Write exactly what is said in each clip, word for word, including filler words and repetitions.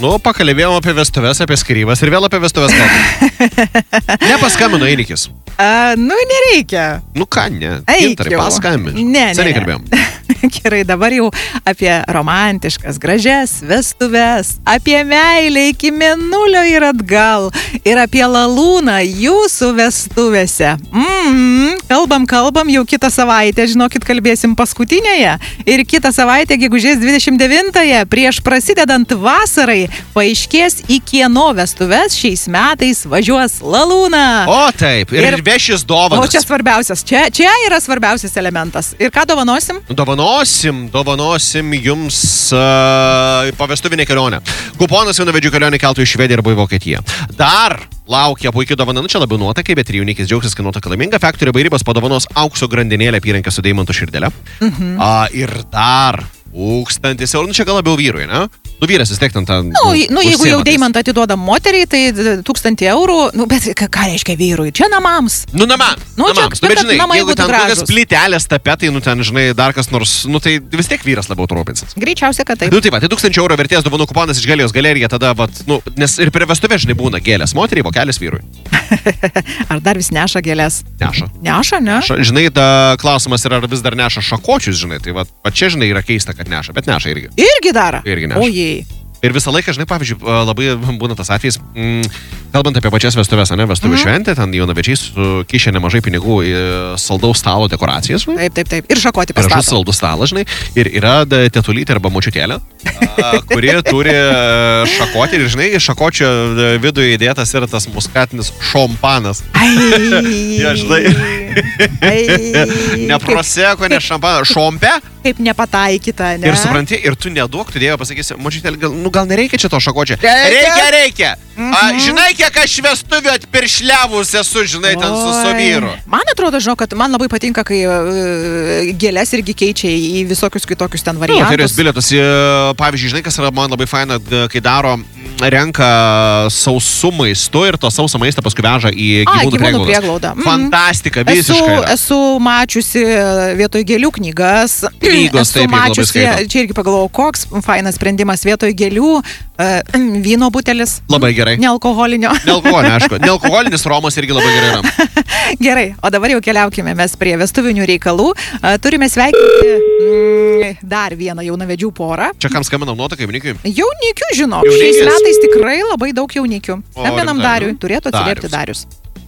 Nu, pakalbėjom apie vestuves, apie skyrybas ir vėl apie vestuves kalbam. Nepaskambino įnikis. A, nu, nereikia. Nu ką, ne. Eik Gintarai, jau. paskambin. Ne, ne, Seniai ne. kalbėjom. Gerai, dabar jau apie romantiškas, gražias vestuves, apie meilę iki mėnulio ir atgal, ir apie lalūną jūsų vestuvėse. Mm, kalbam, kalbam, jau kitą savaitę, žinokit, kalbėsim paskutinėje. Ir kitą savaitę, gegužės dvidešimt devintąją, prieš prasidedant vasarai, paaiškės į kieno vestuves šiais metais važiuos lalūna. O taip, ir, ir vešis dovanas. O čia svarbiausias, čia, čia yra svarbiausias elementas. Ir ką dovanosim? Dovanosim, dovanosim jums uh, pavestuvinę kelionę. Kuponas jaunavedžių kelionė keltų į Švediją arba į Vokietiją. Dar laukia puikiai dovana, nu čia labiau nuotaikai, bet ir jaunikis džiaugsis, kad nuotaka laiminga. Factory Bairybos padovanos aukso grandinėlę apyrankę su deimantų širdelė. Mhm. Uh, ir dar tūkstantis eurų, nu čia gal labiau vyrui, ne? Nu vyras vis tiek ten tą... Nu, nu jeigu jau deimantą atiduodam moteriai, tai tūkstantį eurų, nu bet ką reiškia vyrui? Čia namams. Nu namams, nu, namams. Čia, Nu, bet žinai, namai jeigu būtų ten gražūs. kokias plytelės tapetai, nu ten, žinai, dar kas nors, nu tai vis tiek vyras labiau trūpinsis. Greičiausiai, kad taip. Nu tai va, tai tūkstančio eurų vertės dovanų kuponas iš Galijos galerija, tada, vat, nu, nes ir prie vestuvės, žinai, būna gėlės moteriai, vokelis vyrui. Ar dar vis neša gėlės? Neša. Neša, ne? Neša. Žinai, ta klausimas yra, ar vis dar neša šakočius, žinai, tai va, va čia, žinai, yra keista, kad neša, bet neša irgi. Irgi daro? Irgi neša. Ojei. Ir visą laiką, žinai, pavyzdžiui, labai būna tas atvejis, mm, kalbant apie pačias vestuvės, ne, vestuvių mm. šventę, ten jaunavedžiai sukišė nemažai pinigų į saldaus stalo dekoracijas, žinai. Taip, taip, taip. Ir šakoti pastato. Gražus saldus stalas, žinai. Ir yra tetulytė arba močiutėlė, kuri turi šakotį ir, žinai, šakočio viduje įdėtas yra tas muskatinis šampanas. Ai. Ja, žinai. Ai. Ne proseko, ne šampanas. Šompe. Kaip nepataikyta, ne? Ir supranti, ir tu neduok, tu dėjau pasakysi, močiutėlė, gal, nu, gal nereikia čia to šakočio. Reikia, reikia. reikia. Mhm. A, žinai, kiek aš vestuvių atpiršliavus esu, žinai, ten su, su vyru. Man atrodo, žinau, kad man labai patinka, kai uh, gėlės irgi keičia į visokius kitokius ten variantus. Loterijos bilietus, pavyzdžiui, žinai, kas yra man labai faina, kai daro, renka sausų maistu ir to sausą maistą paskui veža į gyvūnų, gyvūnų prieglaudą. Mm. Fantastika, visiškai. Esu, esu mačiusi vietoj gėlių knygas. Knygos, esu taip, mačiusi, čia irgi pagalvojau, koks fainas sprendimas vietoj gėlių, uh, vyno butelis. Labai gerai. Nealkoholinio. Nealkoholinio, aišku. Nealkoholinis romas irgi labai gerai yra. Gerai, o dabar jau keliaukime mes prie vestuvinių reikalų. Uh, turime sveikinti mm, dar vieną jaunavedžių porą. Čia kam skambinam nuotakai, jaunikiui? Jaunikių, žinok. Jaunikis. Šiais metais tikrai labai daug jaunikių. Skambinam Dariui. Turėtų atsiliepti Darius.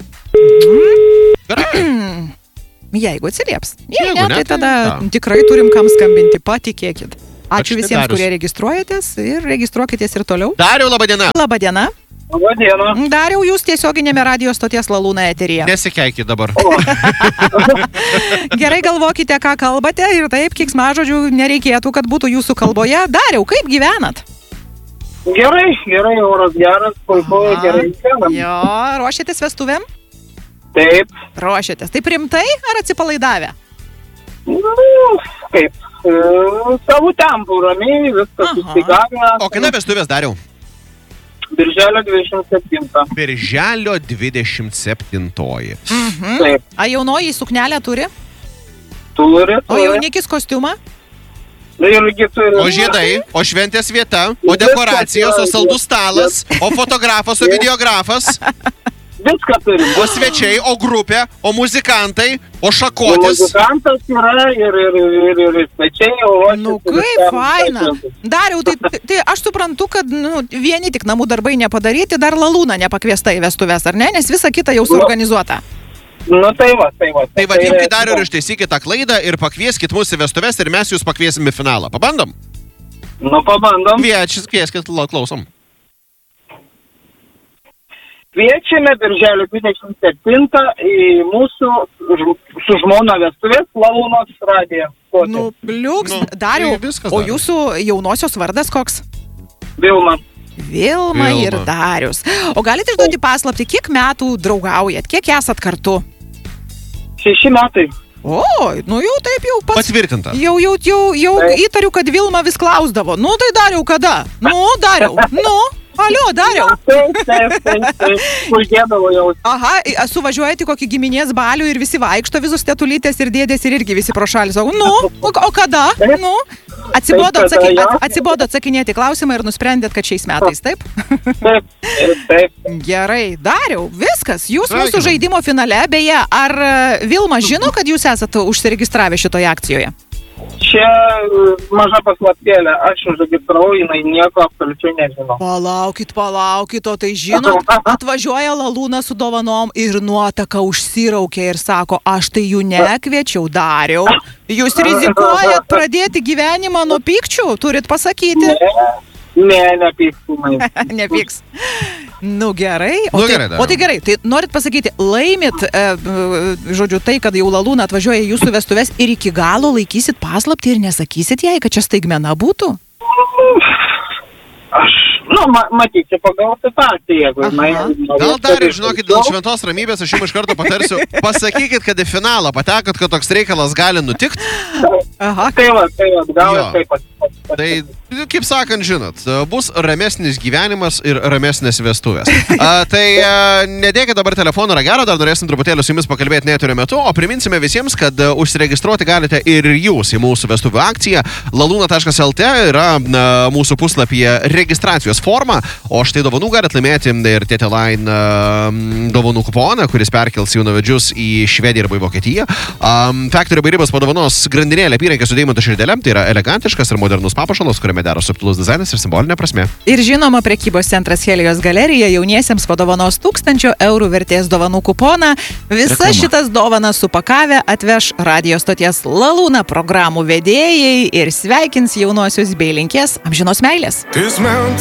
Gerai. Jeigu atsilieps. Jei Jeigu ne, ne, tai tai tada da. tikrai turim kam skambinti, patikėkit. Ačiū Ačiū, visiems, Darius. kurie registruojatės ir registruokitės ir toliau. Dariau, laba diena. Labą dieną. Labą dieną. Dariau, jūs tiesioginėme radijos stoties Lalūna eteryje. Nesikeikit dabar. Gerai galvokite, ką kalbate ir taip, keiksmažodžių nereikėtų, kad būtų jūsų kalboje. Dariau, kaip gyvenat? Gerai, gerai, oras geras, puiku, gerai gyvenam. Jo, ruošiatės vestuvėm? Taip, Ruošiatės. Taip rimtai ar atsipalaidavę? nu, kaip, e, savo tempų ramiai, viskas Aha. susigavę. O kada vestuvės, Dariau? Birželio dvidešimt septintą. Birželio dvidešimt septintoji. Mhm. Taip, A jaunoji suknelę turi? turi, O turi. jaunikis kostiumą? Nu, irgi turi. O žiedai, o šventės vieta, o dekoracijos, o saldus stalas, o fotografas, o videografas, Viską turi. o svečiai, o grupė, o muzikantai, o O šakotis. muzikantas yra ir, ir, ir, ir, ir svečiai, o aš... Nu, kaip faina. Dariau, tai, tai aš suprantu, kad nu, vieni tik namų darbai nepadaryti, dar Lalūna nepakviesta į vestuves, ar ne? Nes visa kita jau suorganizuota. Nu, tai va, tai va. Tai vadimkit Dariau ir ištaisykit tą klaidą ir pakvieskit mus į vestuves ir mes jūs pakviesim į finalą. Pabandom? Nu, pabandom. Kviečius, kvieskit, la- klausom. Kviečiame birželio dvidešimt septintą į mūsų ž- su žmona vestuvės Lalūnos radiją. Nu, liuks, Nu, Dariau, tai viskas, o Dariau. jūsų jaunosios vardas koks? Vilma. Vilma Vilma. ir Darius. O galite išduoti paslapti, kiek metų draugaujat, kiek esat kartu? Šeši metai. O, nu jau taip jau pats. Patvirtinta. Jau, jau, jau, jau Taip. įtariu, kad Vilma vis klausdavo. Nu, tai Dariau, kada? Nu, Dariau, nu. Alio, Dariau. Taip, taip, taip, taip. Uždėdavo jau. Aha, suvažiuojate kokį giminės balių ir visi vaikšto, visus tetulytės ir dėdės ir irgi visi pro šalį. Sako, nu, o, o kada? Nu, atsibodo, atsaky, at, atsibodo atsakinėti klausimą ir nusprendėt, kad šiais metais, taip? Taip, taip, taip. Gerai, Dariau, viskas. Jūs Sveikinam. mūsų žaidimo finale, beje, ar Vilma žino, kad jūs esate užsiregistravę šitoje akcijoje? Čia maža paslaptėlė. Aš užregistravau, jinai nieko absoliučiai nežino. Palaukit, palaukit, o tai žinot, atvažiuoja Lalūnas su dovanom ir nuotaka užsiraukia ir sako, aš tai jų nekviečiau, Dariau. Jūs rizikuojat pradėti gyvenimą nuo pykčių, turit pasakyti. Ne, ne, nepykstumai. Nepyks. Nu gerai. O, Nu, tai, gerai, Dariau. o tai gerai, tai norit pasakyti, laimit, e, žodžiu, tai, kad jau Lalūna atvažiuoja į jūsų vestuves ir iki galo laikysit paslaptį ir nesakysit jai, kad čia staigmena būtų? Aš, nu, ma matysiu pagal situaciją, jeigu jinai... Gal dar, žinokit, dėl šventos ramybės aš jums iš karto patarsiu, pasakykit, kad į finalą patekot, kad toks reikalas gali nutikti. Aha. Tai va, tai va, gal Jo. ir taip pat. Tai, kaip sakant, žinot, bus ramesnis gyvenimas ir ramesnės vestuvės. A, tai a, nedėkit dabar telefono ragelio, dar norėsim truputėlį su jumis pakalbėti neturio metu, o priminsime visiems, kad a, užsiregistruoti galite ir jūs į mūsų vestuvių akciją. laluna taškas lt yra a, mūsų puslapyje registracijos forma, o štai dovanų galite laimėti ir Tėtė Line a, dovanų kuponą, kuris perkels jaunavedžius į Švediją arba į Vokietiją. A, Factory by Ribas padovanos grandinėlę apyrankę su deimanto širdelėm, tai yra elegantiškas ir modernus papuošalas, kuriame dera subtilus dizainas ir simbolinė prasme. Ir žinoma, prekybos centras Helijos galerija jauniesiems padovanos tūkstančio eurų vertės dovanų kuponą. Visas Reklama. šitas dovanas supakavę atveš radio stoties Lalūna programų vedėjai ir sveikins jaunuosius bei linkės amžinos meilės. This mountain